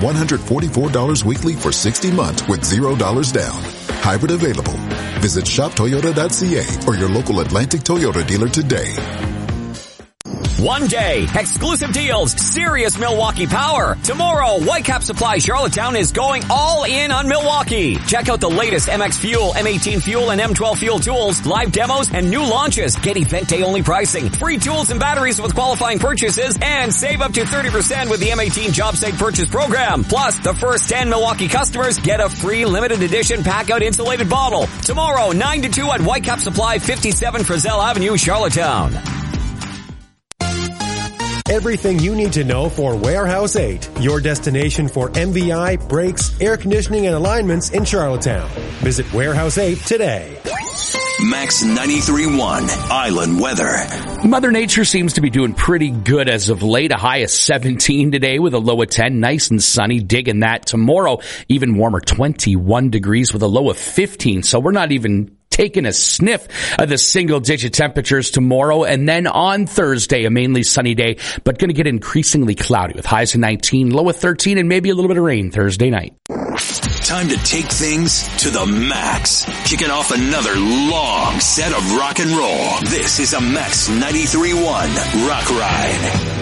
$144 weekly for 60 months with $0 down. Hybrid available. Visit shoptoyota.ca or your local Atlantic Toyota dealer today. One day, exclusive deals, serious Milwaukee power. Tomorrow, Whitecap Supply Charlottetown is going all in on Milwaukee. Check out the latest MX Fuel, M18 Fuel, and M12 Fuel tools, live demos, and new launches. Get event day only pricing, free tools and batteries with qualifying purchases, and save up to 30% with the M18 Job Site Purchase Program. Plus, the first 10 Milwaukee customers get a free limited edition pack-out insulated bottle. Tomorrow, 9 to 2 at Whitecap Supply, 57 Frisell Avenue, Charlottetown. Everything you need to know for Warehouse 8, your destination for MVI, brakes, air conditioning, and alignments in Charlottetown. Visit Warehouse 8 today. Max 93.1 Island Weather. Mother Nature seems to be doing pretty good as of late. A high of 17 today with a low of 10. Nice and sunny. Digging that. Tomorrow, even warmer, 21 degrees with a low of 15. So we're not even taking a sniff of the single-digit temperatures tomorrow. And then on Thursday, a mainly sunny day, but going to get increasingly cloudy with highs of 19, low of 13, and maybe a little bit of rain Thursday night. Time to take things to the max. Kicking off another long set of rock and roll. This is a Max 93.1 Rock Ride.